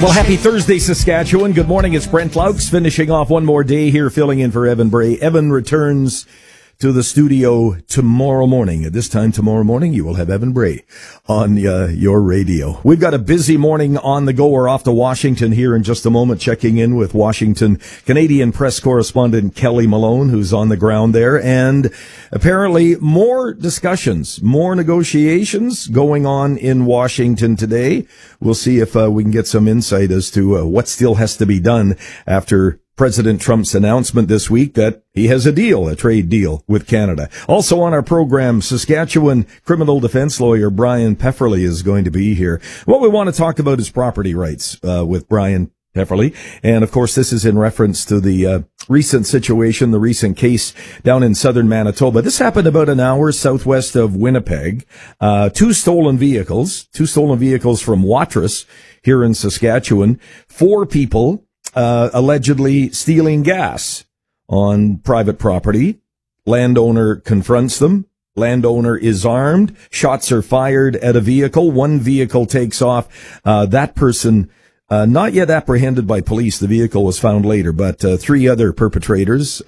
Well, happy Thursday, Saskatchewan. Good morning. It's Brent Laux finishing off one more day here, filling in for Evan Bray. Evan returns to the studio tomorrow morning. At this time tomorrow morning, you will have Evan Bray on your radio. We've got a busy morning on the go. We're off to Washington here in just a moment, checking in with Washington Canadian press correspondent Kelly Malone, who's on the ground there. And apparently more discussions, more negotiations going on in Washington today. We'll see if we can get some insight as to what still has to be done after President Trump's announcement this week that he has a trade deal with Canada. Also on our program, Saskatchewan criminal defense lawyer Brian Pefferly is going to be here. What we want to talk about is property rights with Brian Pefferly. And, of course, this is in reference to the recent situation, the recent case down in southern Manitoba. This happened about an hour southwest of Winnipeg. Two stolen vehicles from Watrous here in Saskatchewan. 4 people allegedly stealing gas on private property. Landowner confronts them. Landowner is armed. Shots are fired at a vehicle. One vehicle takes off. That person not yet apprehended by police. The vehicle was found later, but 3 other perpetrators,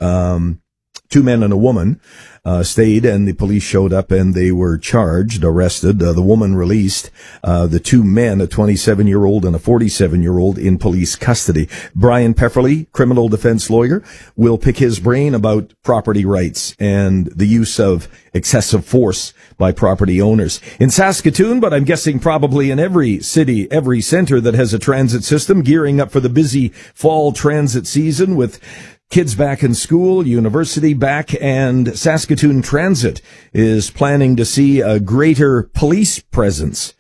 2 men and a woman, stayed, and the police showed up and they were arrested. The woman released, the 2 men, a 27-year-old and a 47-year-old, in police custody. Brian Pefferly, criminal defense lawyer, will pick his brain about property rights and the use of excessive force by property owners. In Saskatoon, but I'm guessing probably in every city, every center that has a transit system, gearing up for the busy fall transit season with kids back in school, university back, and Saskatoon Transit is planning to see a greater police presence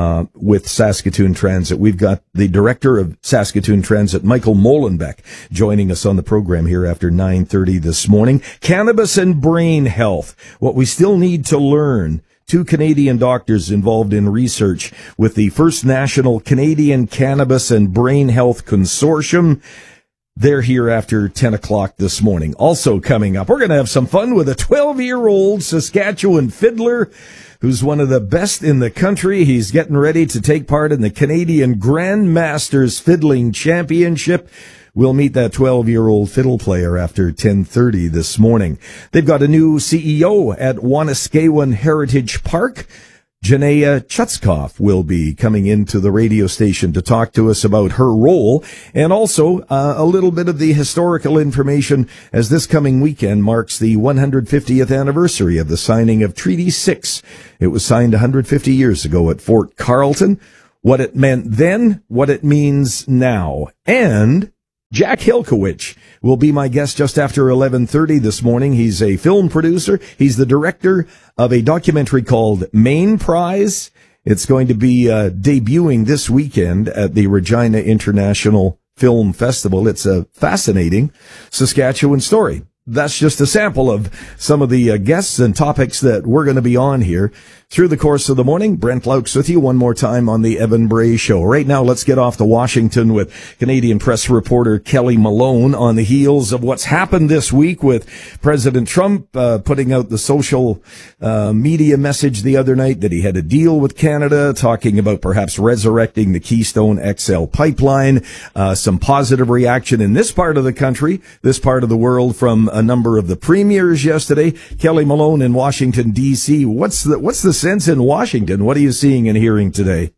with Saskatoon Transit. We've got the director of Saskatoon Transit, Michael Molenbeek, joining us on the program here after 9:30 this morning. Cannabis and brain health, what we still need to learn. 2 Canadian doctors involved in research with the First National Canadian Cannabis and Brain Health Consortium. They're here after 10 o'clock this morning. Also coming up, we're going to have some fun with a 12-year-old Saskatchewan fiddler who's one of the best in the country. He's getting ready to take part in the Canadian Grandmasters Fiddling Championship. We'll meet that 12-year-old fiddle player after 10:30 this morning. They've got a new CEO at Wanuskewin Heritage Park. Janaya Chutzkoff will be coming into the radio station to talk to us about her role, and also a little bit of the historical information as this coming weekend marks the 150th anniversary of the signing of Treaty 6. It was signed 150 years ago at Fort Carlton. What it meant then, what it means now, and Jack Hilkowich will be my guest just after 11:30 this morning. He's a film producer. He's the director of a documentary called Main Prize. It's going to be debuting this weekend at the Regina International Film Festival. It's a fascinating Saskatchewan story. That's just a sample of some of the guests and topics that we're going to be on here through the course of the morning. Brent Laux with you one more time on the Evan Bray Show. Right now, let's get off to Washington with Canadian press reporter Kelly Malone on the heels of what's happened this week with President Trump putting out the social media message the other night that he had a deal with Canada, talking about perhaps resurrecting the Keystone XL pipeline, some positive reaction in this part of the country, this part of the world, from a number of the premiers yesterday. Kelly Malone in Washington, D.C. What's the sense in Washington? What are you seeing and hearing today?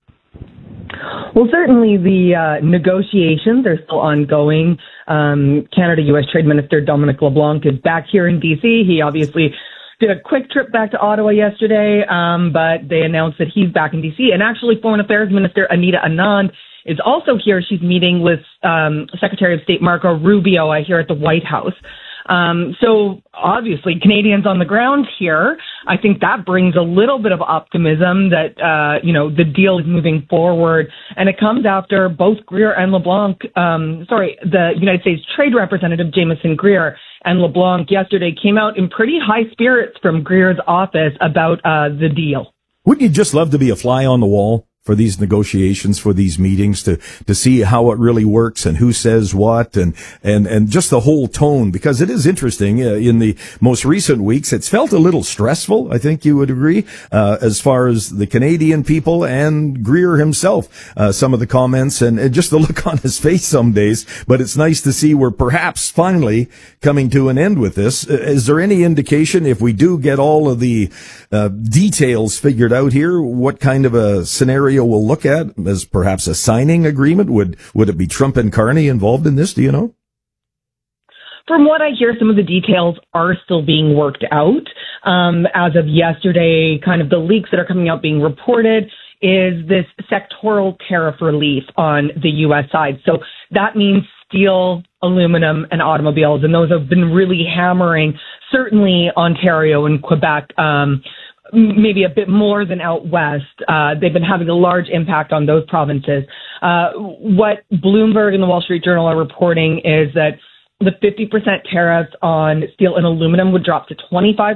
Well, certainly the negotiations are still ongoing. Canada-U.S. Trade Minister Dominic LeBlanc is back here in D.C. He obviously did a quick trip back to Ottawa yesterday, but they announced that he's back in D.C. And actually, Foreign Affairs Minister Anita Anand is also here. She's meeting with Secretary of State Marco Rubio, I hear, at the White House. So obviously Canadians on the ground here, I think that brings a little bit of optimism that, the deal is moving forward. And it comes after both Greer and LeBlanc, the United States Trade Representative Jameson Greer and LeBlanc yesterday came out in pretty high spirits from Greer's office about the deal. Wouldn't you just love to be a fly on the wall for these negotiations, for these meetings, to see how it really works and who says what, and just the whole tone, because it is interesting. In the most recent weeks, it's felt a little stressful, I think you would agree, as far as the Canadian people and Greer himself, some of the comments and just the look on his face some days. But it's nice to see we're perhaps finally coming to an end with this. Is there any indication, if we do get all of the details figured out here, what kind of a scenario we'll look at as perhaps a signing agreement? Would it be Trump and Carney involved in this? Do you know? From what I hear, some of the details are still being worked out. As of yesterday, kind of the leaks that are coming out being reported is this sectoral tariff relief on the U.S. side. So that means steel, aluminum, and automobiles. And those have been really hammering, certainly Ontario and Quebec, maybe a bit more than out west. They've been having a large impact on those provinces. What Bloomberg and the Wall Street Journal are reporting is that the 50% tariffs on steel and aluminum would drop to 25%.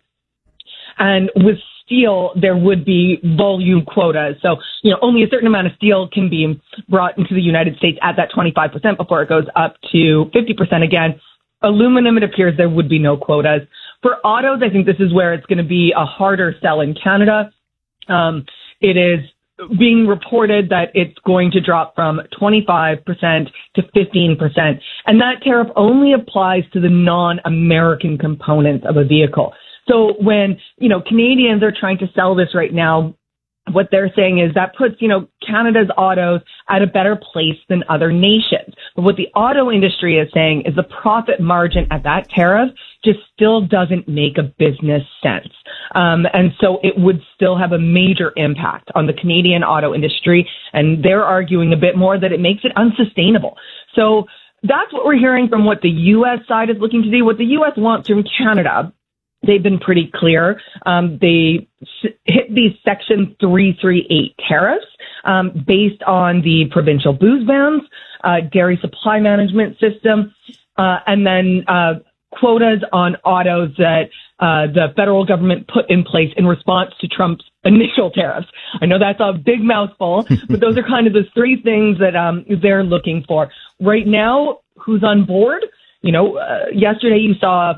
And with steel, there would be volume quotas. So, only a certain amount of steel can be brought into the United States at that 25% before it goes up to 50% again. Aluminum, it appears there would be no quotas. For autos, I think this is where it's going to be a harder sell in Canada. It is being reported that it's going to drop from 25% to 15%. And that tariff only applies to the non-American components of a vehicle. So when, Canadians are trying to sell this right now, what they're saying is that puts, Canada's autos at a better place than other nations. But what the auto industry is saying is the profit margin at that tariff just still doesn't make a business sense. And so it would still have a major impact on the Canadian auto industry. And they're arguing a bit more that it makes it unsustainable. So that's what we're hearing from what the U.S. side is looking to do. What the U.S. wants from Canada, they've been pretty clear. They hit these Section 338 tariffs based on the provincial booze bans, dairy supply management system, and then quotas on autos that the federal government put in place in response to Trump's initial tariffs. I know that's a big mouthful, but those are kind of the three things that they're looking for. Right now, who's on board? Yesterday you saw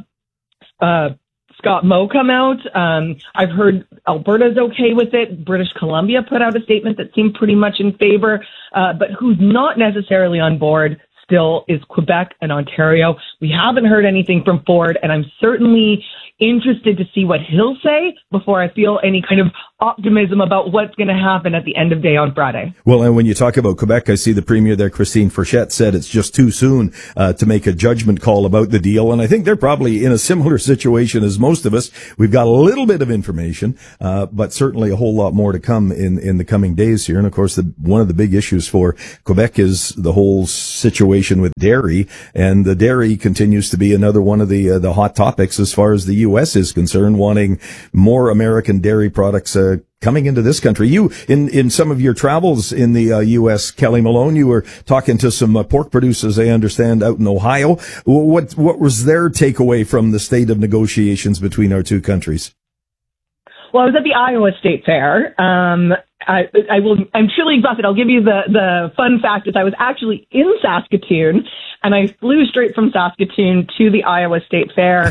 Scott Moe come out. I've heard Alberta's okay with it. British Columbia put out a statement that seemed pretty much in favor. But who's not necessarily on board still is Quebec and Ontario. We haven't heard anything from Ford, and I'm certainly interested to see what he'll say before I feel any kind of optimism about what's going to happen at the end of day on Friday. Well, and when you talk about Quebec, I see the Premier there, Christine Frechette, said it's just too soon to make a judgment call about the deal. And I think they're probably in a similar situation as most of us. We've got a little bit of information, but certainly a whole lot more to come in the coming days here. And of course, one of the big issues for Quebec is the whole situation with dairy. And the dairy continues to be another one of the hot topics as far as the U.S. is concerned, wanting more American dairy products coming into this country. You, in some of your travels in the U.S., Kelly Malone, you were talking to some pork producers, I understand, out in Ohio. What was their takeaway from the state of negotiations between our two countries? Well, I was at the Iowa State Fair. I'm truly exhausted. I'll give you the fun fact is I was actually in Saskatoon, and I flew straight from Saskatoon to the Iowa State Fair.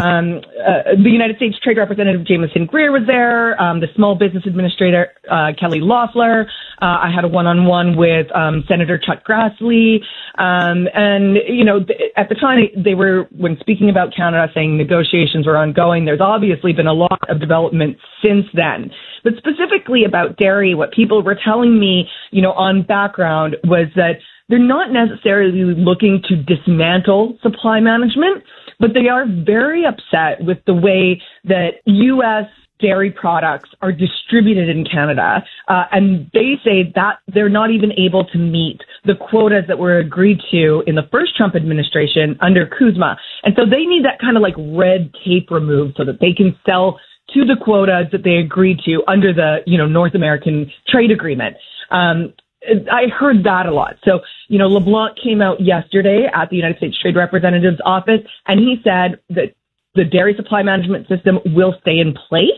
The United States Trade Representative Jamieson Greer was there, the Small Business Administrator Kelly Loeffler. I had a one-on-one with Senator Chuck Grassley. And, at the time when speaking about Canada, saying negotiations were ongoing, there's obviously been a lot of development since then. But specifically about dairy, what people were telling me, on background was that they're not necessarily looking to dismantle supply management, but they are very upset with the way that U.S. dairy products are distributed in Canada. And they say that they're not even able to meet the quotas that were agreed to in the first Trump administration under CUSMA. And so they need that kind of like red tape removed so that they can sell to the quotas that they agreed to under the, North American Trade Agreement. I heard that a lot. So, LeBlanc came out yesterday at the United States Trade Representative's office, and he said that the dairy supply management system will stay in place,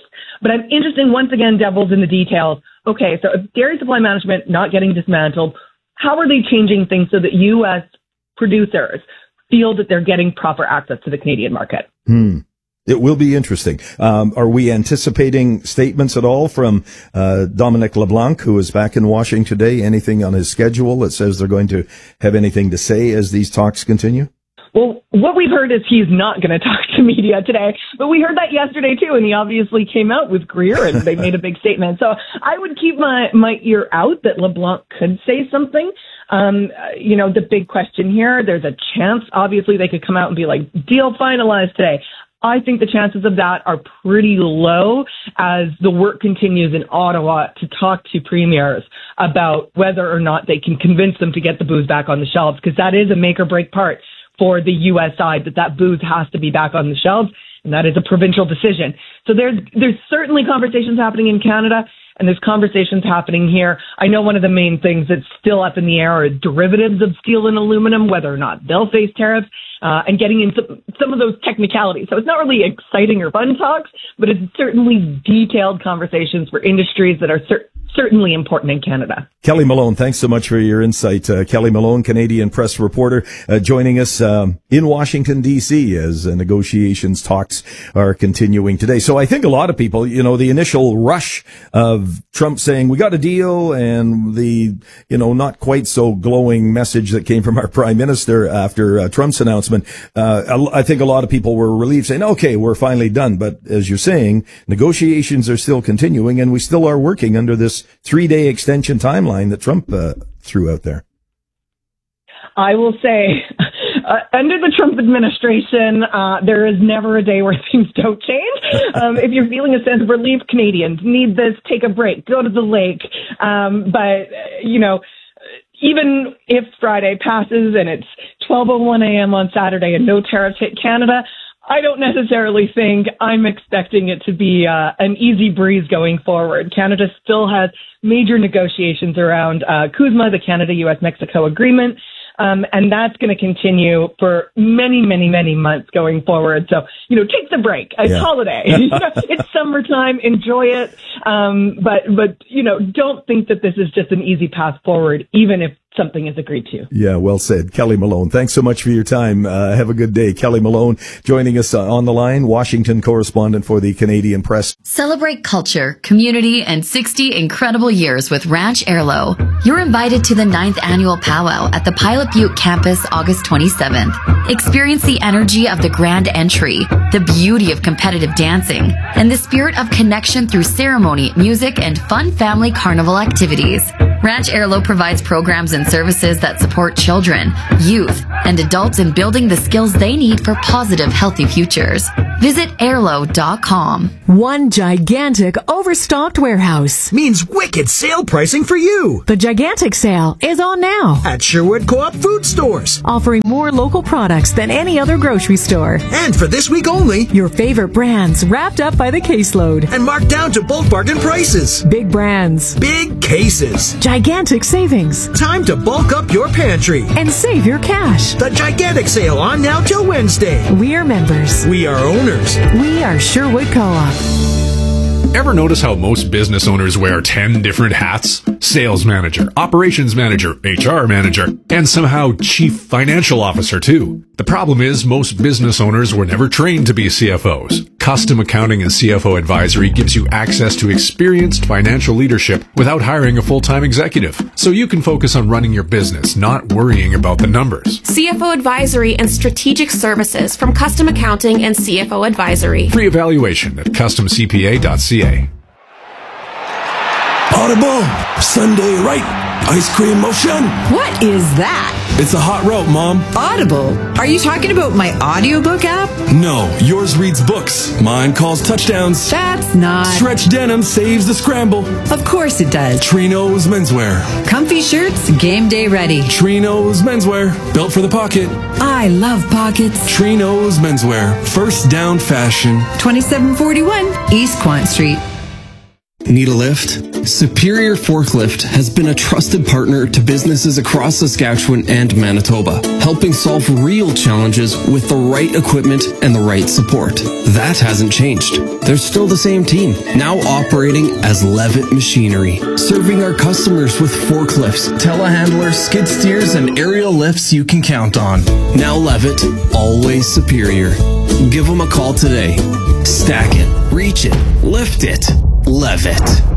But I'm interested, once again, devil's in the details. Okay, so if dairy supply management not getting dismantled, how are they changing things so that U.S. producers feel that they're getting proper access to the Canadian market? It will be interesting. Are we anticipating statements at all from Dominic LeBlanc, who is back in Washington today? Anything on his schedule that says they're going to have anything to say as these talks continue? Well, what we've heard is he's not going to talk to media today, but we heard that yesterday too, and he obviously came out with Greer, and they made a big statement. So I would keep my ear out that LeBlanc could say something. The big question here, there's a chance, obviously, they could come out and be like, deal finalized today. I think the chances of that are pretty low as the work continues in Ottawa to talk to premiers about whether or not they can convince them to get the booze back on the shelves, because that is a make or break part for the U.S. side, that booze has to be back on the shelves, and that is a provincial decision. So there's certainly conversations happening in Canada, and there's conversations happening here. I know one of the main things that's still up in the air are derivatives of steel and aluminum, whether or not they'll face tariffs, and getting into some of those technicalities. So it's not really exciting or fun talks, but it's certainly detailed conversations for industries that are certainly important in Canada. Kelly Malone, thanks so much for your insight. Kelly Malone, Canadian press reporter, joining us in Washington, D.C. as negotiations talks are continuing today. So I think a lot of people, the initial rush of Trump saying we got a deal and the, not quite so glowing message that came from our prime minister after Trump's announcement, I think a lot of people were relieved saying, okay, we're finally done. But as you're saying, negotiations are still continuing and we still are working under this 3-day extension timeline that Trump threw out there. I will say, under the Trump administration, there is never a day where things don't change. If you're feeling a sense of relief, Canadians need this, take a break, go to the lake. But even if Friday passes and it's 12:01 a.m. on Saturday and no tariffs hit Canada, I don't necessarily think I'm expecting it to be an easy breeze going forward. Canada still has major negotiations around CUSMA, the Canada-U.S.-Mexico agreement, and that's going to continue for many, many, many months going forward. So, take the break. It's holiday. It's summertime. Enjoy it. But don't think that this is just an easy path forward, even if something is agreed to. Yeah, well said. Kelly Malone, thanks so much for your time. Have a good day. Kelly Malone joining us on the line, Washington correspondent for the Canadian Press. Celebrate culture, community, and 60 incredible years with Ranch Airlo. You're invited to the 9th annual powwow at the Pilot Butte campus August 27th. Experience the energy of the grand entry, the beauty of competitive dancing, and the spirit of connection through ceremony, music, and fun family carnival activities. Ranch Airlo provides programs and services that support children, youth, and adults in building the skills they need for positive, healthy futures. Visit airlo.com. One gigantic overstocked warehouse means wicked sale pricing for you. The gigantic sale is on now at Sherwood Co-op Food Stores, offering more local products than any other grocery store. And for this week only, your favorite brands wrapped up by the caseload and marked down to bulk bargain prices. Big brands, big cases, gigantic savings. Time to bulk up your pantry and save your cash. The gigantic sale on now till Wednesday. We are members. We are owners. We are Sherwood Co-op. Ever notice how most business owners wear 10 different hats? Sales manager, operations manager, HR manager, and somehow chief financial officer too. The problem is most business owners were never trained to be CFOs. Custom Accounting and CFO Advisory gives you access to experienced financial leadership without hiring a full-time executive. So you can focus on running your business, not worrying about the numbers. CFO Advisory and Strategic Services from Custom Accounting and CFO Advisory. Free evaluation at customcpa.ca. Audible, Sunday right, ice cream motion. What is that? It's a hot route, Mom. Audible? Are you talking about my audiobook app? No, yours reads books. Mine calls touchdowns. That's not. Stretch denim saves the scramble. Of course it does. Trino's menswear. Comfy shirts, game day ready. Trino's menswear, built for the pocket. I love pockets. Trino's menswear, first down fashion. 2741 East Quant Street. Need a lift? Superior Forklift has been a trusted partner to businesses across Saskatchewan and Manitoba, helping solve real challenges with the right equipment and the right support. That hasn't changed. They're still the same team, now operating as Levitt Machinery, serving our customers with forklifts, telehandlers, skid steers, and aerial lifts you can count on. Now Levitt, always superior. Give them a call today. Stack it, reach it, lift it. Levitt.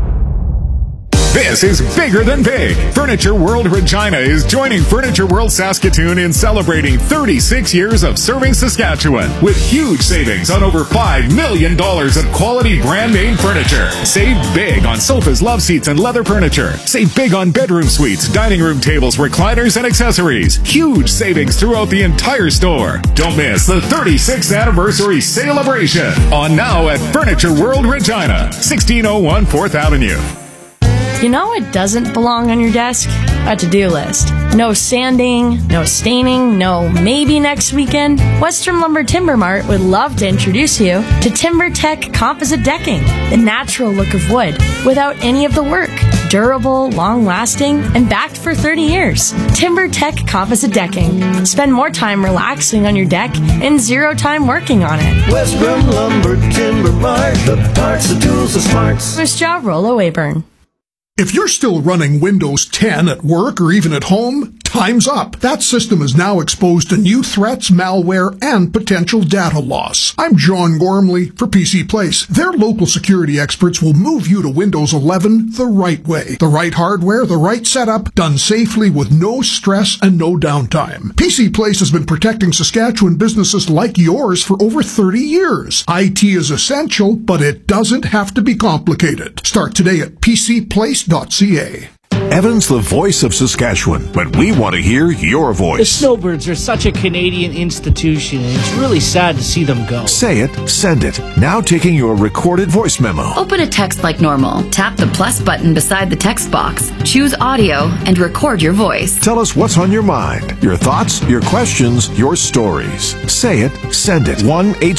This is bigger than big. Furniture World Regina is joining Furniture World Saskatoon in celebrating 36 years of serving Saskatchewan with huge savings on over $5 million of quality brand name furniture. Save big on sofas, love seats, and leather furniture. Save big on bedroom suites, dining room tables, recliners, and accessories. Huge savings throughout the entire store. Don't miss the 36th anniversary celebration on now at Furniture World Regina, 1601 4th Avenue. You know what doesn't belong on your desk? A to-do list. No sanding, no staining, no maybe next weekend. Western Lumber Timber Mart would love to introduce you to TimberTech Composite Decking, the natural look of wood without any of the work. Durable, long-lasting, and backed for 30 years. TimberTech Composite Decking. Spend more time relaxing on your deck and zero time working on it. Western Lumber Timber Mart, the parts, the tools, the smarts. First job, Rollo Weyburn. If you're still running Windows 10 at work or even at home, time's up. That system is now exposed to new threats, malware, and potential data loss. I'm John Gormley for PC Place. Their local security experts will move you to Windows 11 the right way. The right hardware, the right setup, done safely with no stress and no downtime. PC Place has been protecting Saskatchewan businesses like yours for over 30 years. IT is essential, but it doesn't have to be complicated. Start today at PCPlace.ca. Evan's the voice of Saskatchewan, but we want to hear your voice. The Snowbirds are such a Canadian institution, and it's really sad to see them go. Say it, send it. Now taking your recorded voice memo. Open a text like normal. Tap the plus button beside the text box. Choose audio and record your voice. Tell us what's on your mind, your thoughts, your questions, your stories. Say it, send it.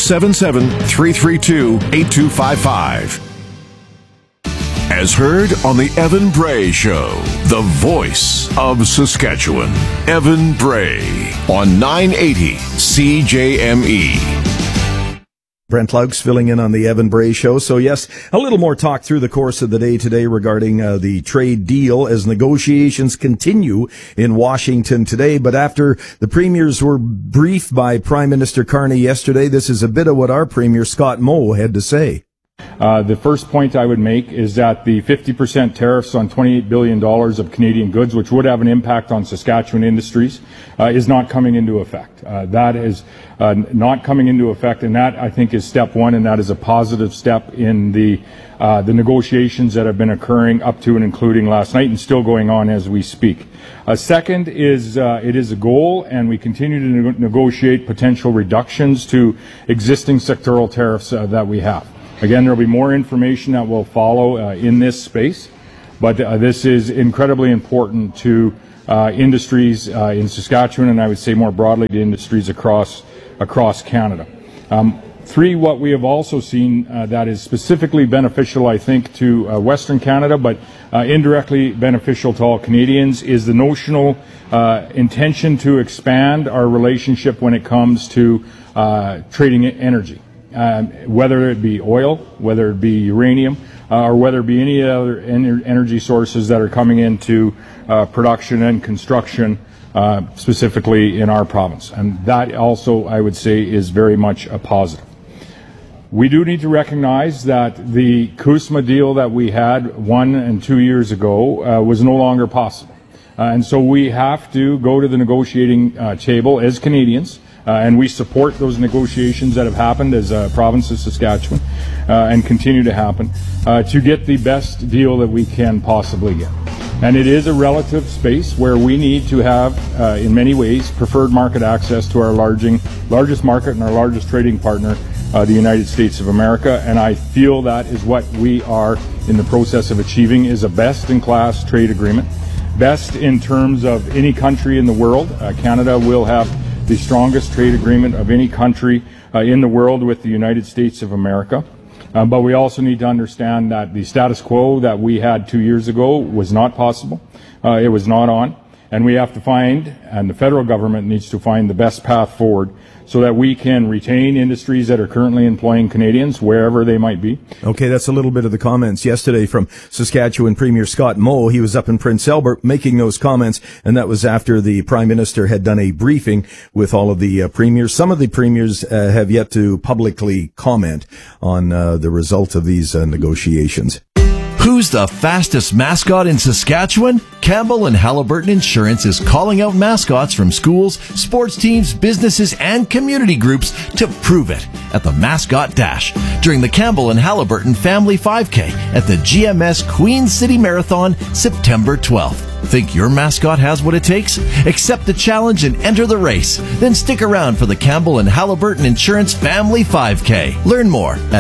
1-877-332-8255. As heard on the Evan Bray Show, the voice of Saskatchewan. Evan Bray on 980 CJME. Brent Laux filling in on the Evan Bray Show. So yes, a little more talk through the course of the day today regarding the trade deal as negotiations continue in Washington today. But after the premiers were briefed by Prime Minister Carney yesterday, this is a bit of what our Premier Scott Moe had to say. The first point I would make is that the 50% tariffs on $28 billion of Canadian goods, which would have an impact on Saskatchewan industries, is not coming into effect. That is not coming into effect, and that, I think, is step one, and that is a positive step in the negotiations that have been occurring up to and including last night and still going on as we speak. Second is it is a goal, and we continue to negotiate potential reductions to existing sectoral tariffs that we have. Again, there will be more information that will follow in this space, but this is incredibly important to industries in Saskatchewan, and I would say more broadly to industries across Canada. Three, what we have also seen that is specifically beneficial, I think, to Western Canada, but indirectly beneficial to all Canadians, is the notional intention to expand our relationship when it comes to trading energy. Whether it be oil, whether it be uranium, or whether it be any other energy sources that are coming into production and construction, specifically in our province. And that also, I would say, is very much a positive. We do need to recognize that the CUSMA deal that we had 1 and 2 years ago was no longer possible. And so we have to go to the negotiating table as Canadians, and we support those negotiations that have happened as a province of Saskatchewan and continue to happen to get the best deal that we can possibly get. And it is a relative space where we need to have, in many ways, preferred market access to our largest market and our largest trading partner, the United States of America. And I feel that is what we are in the process of achieving, is a best-in-class trade agreement. Best in terms of any country in the world. Canada will have the strongest trade agreement of any country in the world with the United States of America. But we also need to understand that the status quo that we had 2 years ago was not possible. It was not on. And we have to find, and the federal government needs to find the best path forward so that we can retain industries that are currently employing Canadians wherever they might be. Okay, that's a little bit of the comments yesterday from Saskatchewan Premier Scott Moe. He was up in Prince Albert making those comments, and that was after the Prime Minister had done a briefing with all of the premiers. Some of the premiers have yet to publicly comment on the result of these negotiations. Who's the fastest mascot in Saskatchewan? Campbell and Halliburton Insurance is calling out mascots from schools, sports teams, businesses, and community groups to prove it at the Mascot Dash during the Campbell and Halliburton Family 5K at the GMS Queen City Marathon, September 12th. Think your mascot has what it takes? Accept the challenge and enter the race. Then stick around for the Campbell and Halliburton Insurance Family 5K. Learn more at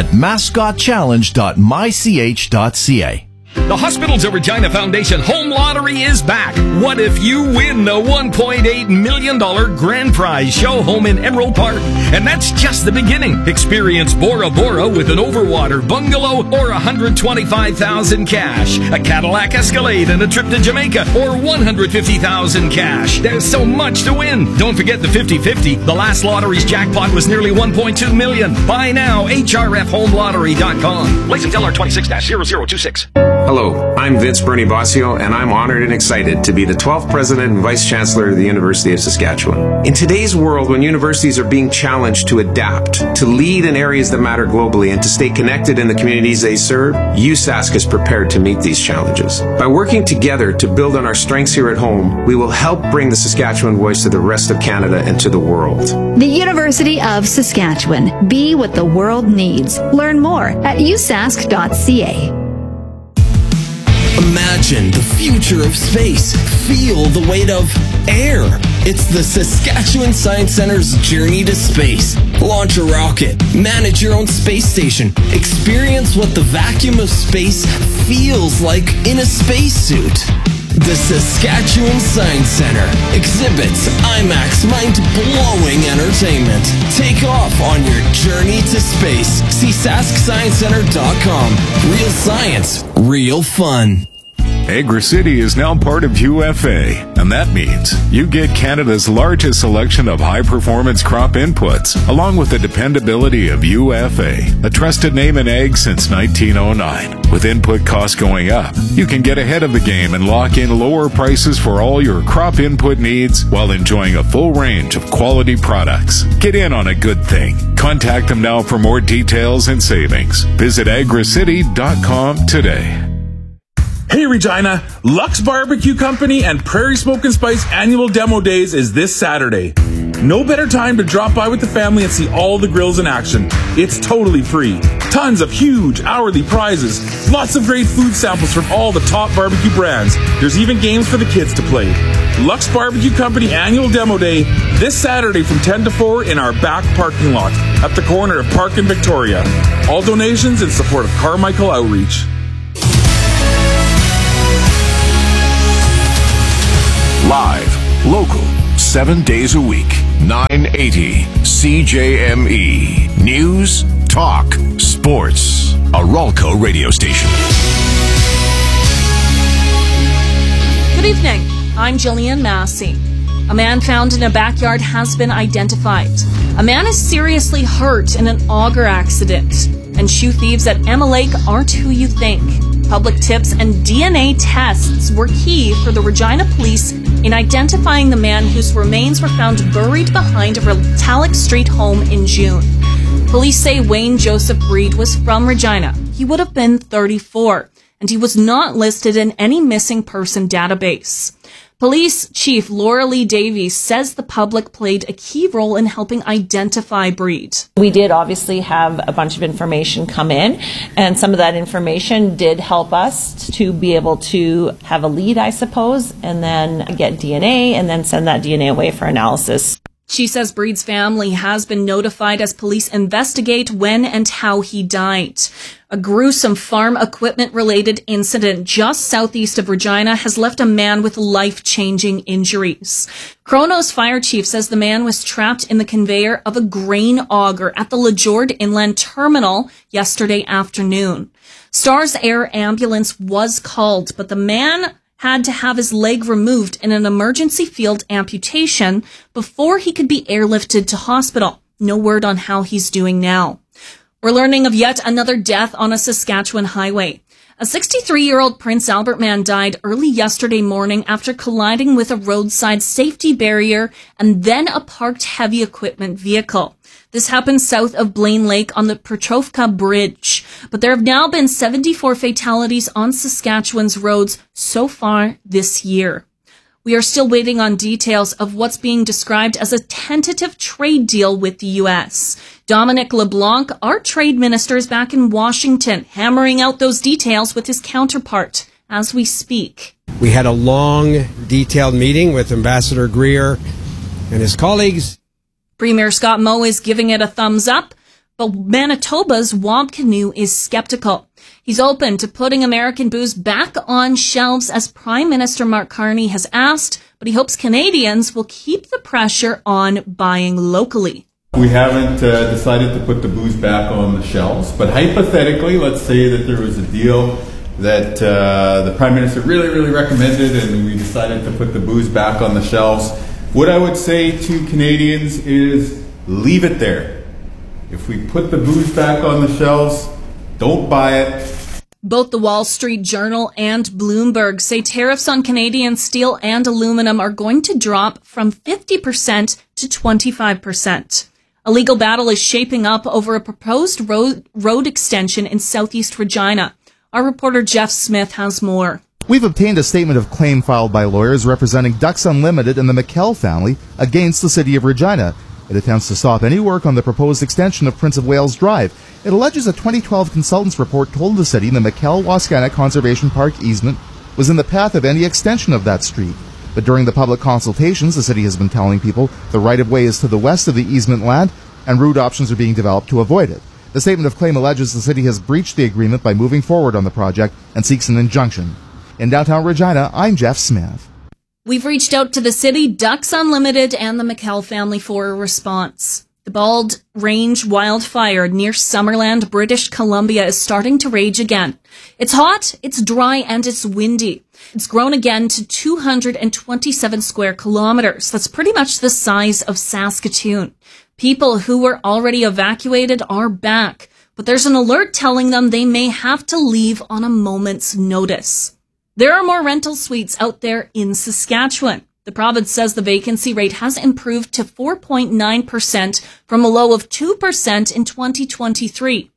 mascotchallenge.mych.ca. The Hospitals of Regina Foundation Home Lottery is back. What if you win the $1.8 million grand prize show home in Emerald Park? And that's just the beginning. Experience Bora Bora with an overwater bungalow or $125,000 cash, a Cadillac Escalade and a trip to Jamaica or $150,000 cash. There's so much to win. Don't forget the 50-50. The last lottery's jackpot was nearly $1.2 million. Buy now, hrfhomelottery.com. License LR 26-0026. Hello, I'm Vince Bernie Bossio, and I'm honored and excited to be the 12th President and Vice Chancellor of the University of Saskatchewan. In today's world, when universities are being challenged to adapt, to lead in areas that matter globally, and to stay connected in the communities they serve, USask is prepared to meet these challenges. By working together to build on our strengths here at home, we will help bring the Saskatchewan voice to the rest of Canada and to the world. The University of Saskatchewan. Be what the world needs. Learn more at usask.ca. Imagine the future of space. Feel the weight of air. It's the Saskatchewan Science Center's journey to space. Launch a rocket. Manage your own space station. Experience what the vacuum of space feels like in a spacesuit. The Saskatchewan Science Center. Exhibits, IMAX, mind-blowing entertainment. Take off on your journey to space. See SaskScienceCenter.com. Real science, real fun. Agri-City is now part of UFA, and that means you get Canada's largest selection of high-performance crop inputs, along with the dependability of UFA, a trusted name in ag since 1909. With input costs going up, you can get ahead of the game and lock in lower prices for all your crop input needs while enjoying a full range of quality products. Get in on a good thing. Contact them now for more details and savings. Visit agricity.com today. Hey Regina, Lux Barbecue Company and Prairie Smoke and Spice annual demo days is this Saturday. No better time to drop by with the family and see all the grills in action. It's totally free. Tons of huge hourly prizes. Lots of great food samples from all the top barbecue brands. There's even games for the kids to play. Lux Barbecue Company annual demo day this Saturday from 10 to 4 in our back parking lot at the corner of Park and Victoria. All donations in support of Carmichael Outreach. Live, local, 7 days a week, 980 CJME. News, talk, sports. A Ralco radio station. Good evening. I'm Jillian Massey. A man found in a backyard has been identified. A man is seriously hurt in an auger accident. And shoe thieves at Emma Lake aren't who you think. Public tips and DNA tests were key for the Regina police in identifying the man whose remains were found buried behind a Retallick Street home in June. Police say Wayne Joseph Reed was from Regina. He would have been 34, and he was not listed in any missing person database. Police Chief Laura Lee Davies says the public played a key role in helping identify Breed. We did obviously have a bunch of information come in, and some of that information did help us to be able to have a lead, I suppose, and then get DNA, and then send that DNA away for analysis. She says Breed's family has been notified as police investigate when and how he died. A gruesome farm equipment-related incident just southeast of Regina has left a man with life-changing injuries. Kronos Fire Chief says the man was trapped in the conveyor of a grain auger at the LeJord Inland Terminal yesterday afternoon. Stars Air Ambulance was called, but the man had to have his leg removed in an emergency field amputation before he could be airlifted to hospital. No word on how he's doing now. We're learning of yet another death on a Saskatchewan highway. A 63-year-old Prince Albert man died early yesterday morning after colliding with a roadside safety barrier and then a parked heavy equipment vehicle. This happened south of Blaine Lake on the Petrovka Bridge, but there have now been 74 fatalities on Saskatchewan's roads so far this year. We are still waiting on details of what's being described as a tentative trade deal with the U.S. Dominic LeBlanc, our trade minister, is back in Washington, hammering out those details with his counterpart as we speak. We had a long, detailed meeting with Ambassador Greer and his colleagues. Premier Scott Moe is giving it a thumbs up, but Manitoba's Wab Kinew is skeptical. He's open to putting American booze back on shelves as Prime Minister Mark Carney has asked, but he hopes Canadians will keep the pressure on buying locally. We haven't decided to put the booze back on the shelves, but hypothetically, let's say that there was a deal that the Prime Minister really, really recommended and we decided to put the booze back on the shelves. What I would say to Canadians is leave it there. If we put the booze back on the shelves, don't buy it. Both the Wall Street Journal and Bloomberg say tariffs on Canadian steel and aluminum are going to drop from 50% to 25%. A legal battle is shaping up over a proposed road extension in southeast Regina. Our reporter Jeff Smith has more. We've obtained a statement of claim filed by lawyers representing Ducks Unlimited and the McKell family against the city of Regina. It attempts to stop any work on the proposed extension of Prince of Wales Drive. It alleges a 2012 consultant's report told the city the McKell-Wascana Conservation Park easement was in the path of any extension of that street. But during the public consultations, the city has been telling people the right-of-way is to the west of the easement land and route options are being developed to avoid it. The statement of claim alleges the city has breached the agreement by moving forward on the project and seeks an injunction. In downtown Regina, I'm Jeff Smith. We've reached out to the city, Ducks Unlimited, and the McKell family for a response. The Bald Range wildfire near Summerland, British Columbia is starting to rage again. It's hot, it's dry, and it's windy. It's grown again to 227 square kilometers. That's pretty much the size of Saskatoon. People who were already evacuated are back, but there's an alert telling them they may have to leave on a moment's notice. There are more rental suites out there in Saskatchewan. The province says the vacancy rate has improved to 4.9% from a low of 2% in 2023.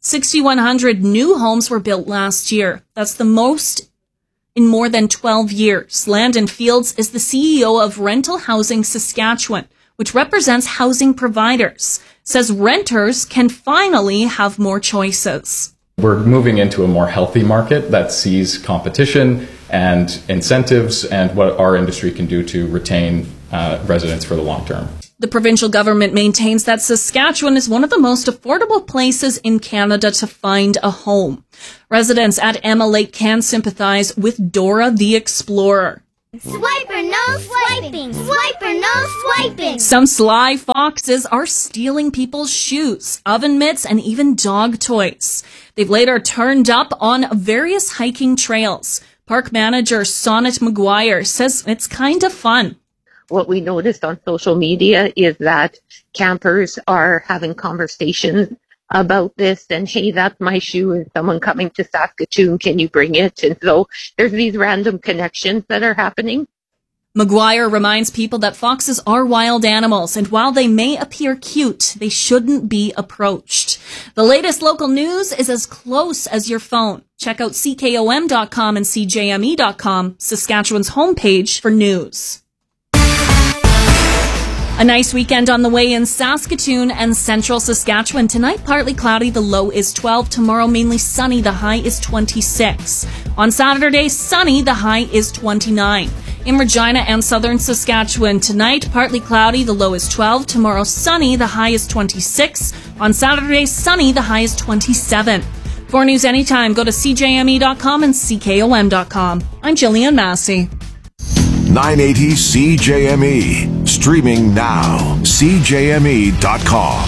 6,100 new homes were built last year. That's the most in more than 12 years. Landon Fields is the CEO of Rental Housing Saskatchewan, which represents housing providers, says renters can finally have more choices. We're moving into a more healthy market that sees competition and incentives and what our industry can do to retain residents for the long term. The provincial government maintains that Saskatchewan is one of the most affordable places in Canada to find a home. Residents at Emma Lake can sympathize with Dora the Explorer. Swiper, no swiping! Swiper, no swiping! Some sly foxes are stealing people's shoes, oven mitts, and even dog toys. They've later turned up on various hiking trails. Park manager Sonnet McGuire says it's kind of fun. What we noticed on social media is that campers are having conversations about this and, hey, that's my shoe, is someone coming to Saskatoon, can you bring it? And so there's these random connections that are happening. McGuire reminds people that foxes are wild animals, and while they may appear cute, they shouldn't be approached. The latest local news is as close as your phone. Check out CKOM.com and CJME.com, Saskatchewan's homepage for news. A nice weekend on the way in Saskatoon and central Saskatchewan. Tonight, partly cloudy. The low is 12. Tomorrow, mainly sunny. The high is 26. On Saturday, sunny. The high is 29. In Regina and southern Saskatchewan, tonight, partly cloudy. The low is 12. Tomorrow, sunny. The high is 26. On Saturday, sunny. The high is 27. For news anytime, go to CJME.com and CKOM.com. I'm Jillian Massey. 980 CJME. Streaming now. CJME.com.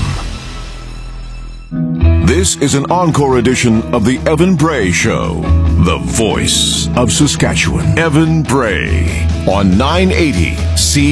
This is an encore edition of the Evan Bray Show. The voice of Saskatchewan. Evan Bray on 980 CJME.